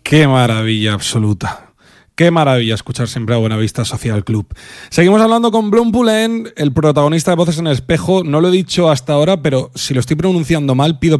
Qué maravilla absoluta. Qué maravilla escuchar siempre a Buenavista Social Club. Seguimos hablando con Blom Poulenc, el protagonista de Voces en el Espejo. No lo he dicho hasta ahora, pero si lo estoy pronunciando mal, pido